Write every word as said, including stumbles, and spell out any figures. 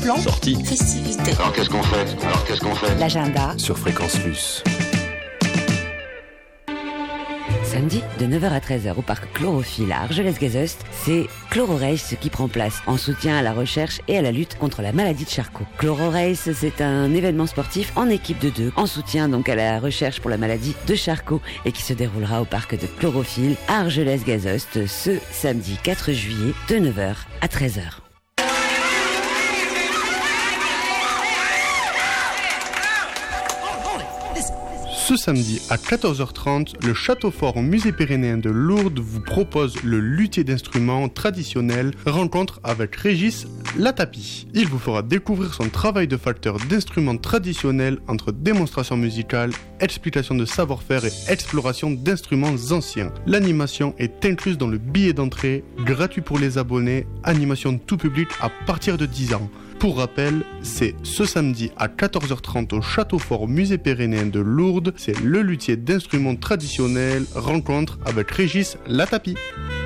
Plan, sortie, festivité. Alors qu'est-ce qu'on fait Alors qu'est-ce qu'on fait L'agenda sur Fréquence Plus. Samedi, de neuf heures à treize heures au parc Chlorophylle à Argelès-Gazost, c'est Chlororace qui prend place en soutien à la recherche et à la lutte contre la maladie de Charcot. Chlororace, c'est un événement sportif en équipe de deux, en soutien donc à la recherche pour la maladie de Charcot et qui se déroulera au parc de Chlorophylle à Argelès-Gazost ce samedi quatre juillet de neuf heures à treize heures. Ce samedi à quatorze heures trente, le Château Fort au Musée Pyrénéen de Lourdes vous propose le luthier d'instruments traditionnel rencontre avec Régis Latapi. Il vous fera découvrir son travail de facteur d'instruments traditionnels entre démonstration musicale, explication de savoir-faire et exploration d'instruments anciens. L'animation est incluse dans le billet d'entrée, gratuit pour les abonnés, animation tout public à partir de dix ans. Pour rappel, c'est ce samedi à quatorze heures trente au Château Fort Musée Pyrénéen de Lourdes. C'est le luthier d'instruments traditionnels rencontre avec Régis Latapi.